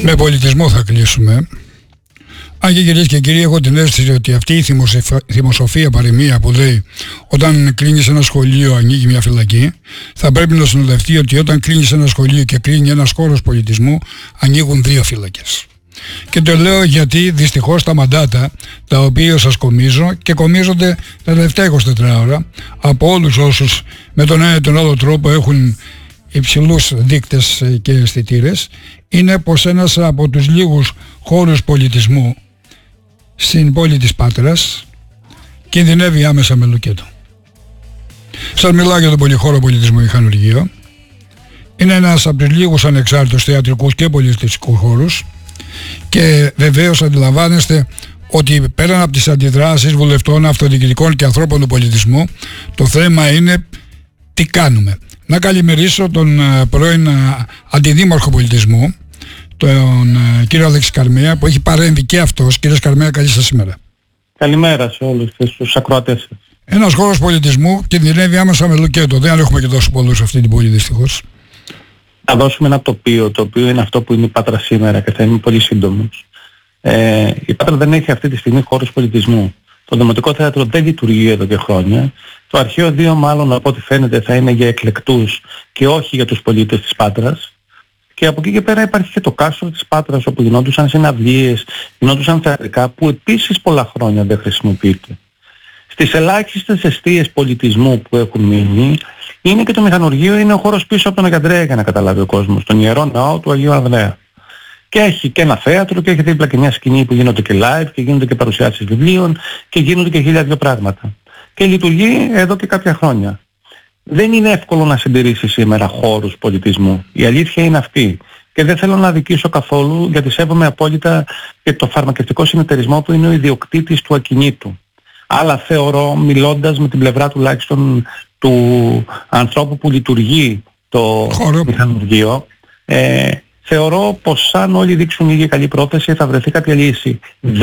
Με πολιτισμό θα κλείσουμε. Αν και κυρίες και κύριοι, έχω την αίσθηση ότι αυτή η θυμοσοφία παροιμία που λέει όταν κλείνεις ένα σχολείο ανοίγει μια φυλακή, θα πρέπει να συνοδευτεί ότι όταν κλείνεις ένα σχολείο και κλείνει ένας χώρος πολιτισμού, ανοίγουν 2 φύλακες. Και το λέω γιατί δυστυχώς τα μαντάτα τα οποία σας κομίζω και κομίζονται τα τελευταία 24 ώρα από όλους όσους με τον ένα ή τον άλλο τρόπο έχουν υψηλούς δείκτες και αισθητήρες, είναι πως ένας από τους λίγους χώρους πολιτισμού στην πόλη της Πάτρας κινδυνεύει άμεσα με λουκέτο. Σας μιλάω για τον πολυχώρο πολιτισμού Μηχανουργείο. Είναι ένας από τους λίγους ανεξάρτητους θεατρικούς και πολιτιστικούς χώρους και βεβαίως αντιλαμβάνεστε ότι πέραν από τις αντιδράσεις βουλευτών, αυτοδιοικητικών και ανθρώπων του πολιτισμού, το θέμα είναι τι κάνουμε. Να καλημερίσω τον πρώην αντιδήμαρχο πολιτισμού, τον κύριο Αλέξη Καρμία, που έχει παρέμβει και αυτός. Κύριε Καρμία, καλή σας ημέρα. Καλημέρα σε όλους και στους ακροατές. Ένας χώρος πολιτισμού κινδυνεύει άμεσα με λουκέτο. Δεν έχουμε και τόσο πολλούς σε αυτή την πόλη δυστυχώς. Θα δώσουμε ένα τοπίο, το οποίο είναι αυτό που είναι η Πάτρα σήμερα και θα είμαι πολύ σύντομος. Η Πάτρα δεν έχει αυτή τη στιγμή χώρους πολιτισμού. Το Δημοτικό Θέατρο δεν λειτουργεί εδώ και χρόνια. Το Αρχαίο 2 μάλλον από ό,τι φαίνεται θα είναι για εκλεκτούς και όχι για τους πολίτες της Πάτρας. Και από εκεί και πέρα υπάρχει και το κάστρο της Πάτρας όπου γινόντουσαν συναυλίες, γινόντουσαν θεατρικά που επίσης πολλά χρόνια δεν χρησιμοποιείται. Στις ελάχιστες εστίες πολιτισμού που έχουν μείνει είναι και το Μηχανουργείο, είναι ο χώρος πίσω από τον Αγιαντρέα για να καταλάβει ο κόσμος, τον Ιερό Ναό του Αγίου Ανδρέα. Και έχει και ένα θέατρο και έχει δίπλα και μια σκηνή που γίνονται και live και γίνονται και παρουσιάσεις βιβλίων και γίνονται και 1002 πράγματα. Και λειτουργεί εδώ και κάποια χρόνια. Δεν είναι εύκολο να συντηρήσει σήμερα χώρους πολιτισμού. Η αλήθεια είναι αυτή. Και δεν θέλω να αδικήσω καθόλου γιατί σέβομαι απόλυτα και το φαρμακευτικό συνεταιρισμό που είναι ο ιδιοκτήτης του ακινήτου. Αλλά θεωρώ, μιλώντας με την πλευρά τουλάχιστον του ανθρώπου που λειτουργεί το Μηχανουργείο, θεωρώ πως αν όλοι δείξουν ίδια καλή πρόθεση θα βρεθεί κάποια λύση.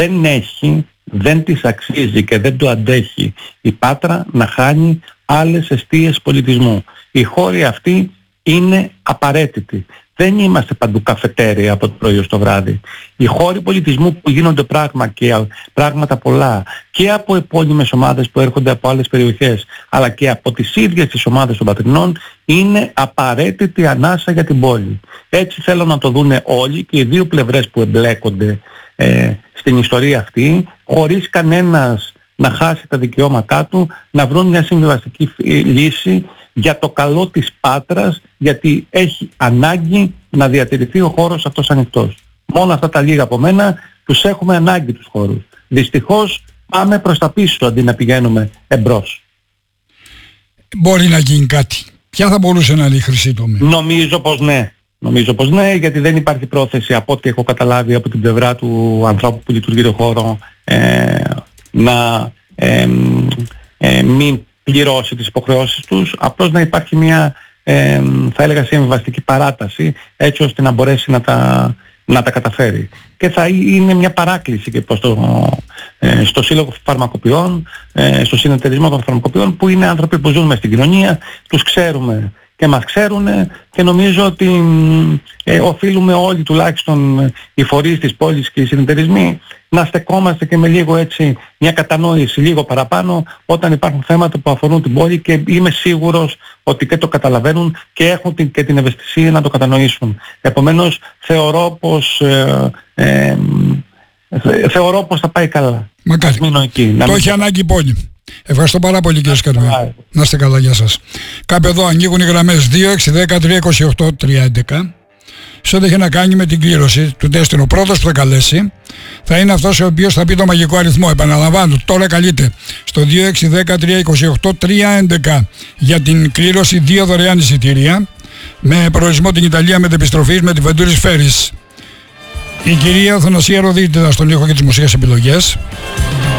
Δεν της αξίζει και δεν το αντέχει η Πάτρα να χάνει άλλες εστίες πολιτισμού. Οι χώροι αυτοί είναι απαραίτητοι. Δεν είμαστε παντού καφετέρια από το πρωί ως το βράδυ. Οι χώροι πολιτισμού που γίνονται πράγματα πολλά και από επώνυμες ομάδες που έρχονται από άλλες περιοχές αλλά και από τις ίδιες τις ομάδες των πατρινών είναι απαραίτητη ανάσα για την πόλη. Έτσι θέλω να το δούνε όλοι και οι δύο πλευρές που εμπλέκονται στην ιστορία αυτή, χωρίς κανένας να χάσει τα δικαιώματά του, να βρουν μια συμβιβαστική λύση για το καλό της Πάτρας, γιατί έχει ανάγκη να διατηρηθεί ο χώρος αυτός ανοιχτός. Μόνο αυτά τα λίγα από μένα, τους έχουμε ανάγκη τους χώρους. Δυστυχώς πάμε προς τα πίσω αντί να πηγαίνουμε εμπρός. Μπορεί να γίνει κάτι. Ποια θα μπορούσε να είναι η χρυσή τομή? Νομίζω πως ναι, γιατί δεν υπάρχει πρόθεση από ό,τι έχω καταλάβει από την πλευρά του ανθρώπου που λειτουργεί το χώρο να μην πληρώσει τις υποχρεώσεις τους, απλώς να υπάρχει μια θα έλεγα συμβιβαστική παράταση έτσι ώστε να μπορέσει να τα καταφέρει. Και θα είναι μια παράκληση και προς στο Σύλλογο Φαρμακοποιών, στο συνεταιρισμό των φαρμακοποιών που είναι άνθρωποι που ζουν μες στην κοινωνία, τους ξέρουμε και μας ξέρουν και νομίζω ότι οφείλουμε όλοι, τουλάχιστον οι φορείς της πόλης και οι συνεταιρισμοί, να στεκόμαστε και με λίγο έτσι μια κατανόηση λίγο παραπάνω όταν υπάρχουν θέματα που αφορούν την πόλη και είμαι σίγουρος ότι και το καταλαβαίνουν και έχουν και την ευαισθησία να το κατανοήσουν. Επομένως θεωρώ πως θα πάει καλά. Μακάρι. Το έχει ανάγκη η πόλη. Ευχαριστώ πάρα πολύ κύριε Σκαρμία. Να είστε καλά, γεια σας. Κάπου εδώ ανοίγουν οι γραμμές 2-6-10-328-311. Σε ό,τι έχει να κάνει με την κλήρωση του τέστην. Ο πρώτος που θα καλέσει θα είναι αυτός ο οποίος θα πει το μαγικό αριθμό. Επαναλαμβάνω, τώρα καλείτε στο 2-6-10-328-311 για την κλήρωση 2 δωρεάν εισιτήρια με προορισμό την Ιταλία με την επιστροφή με τη Βεντούρης Φέρις. Η κυρία Αθανασία Ροδίτιδα στον ήχο και τις μουσικές επιλογές.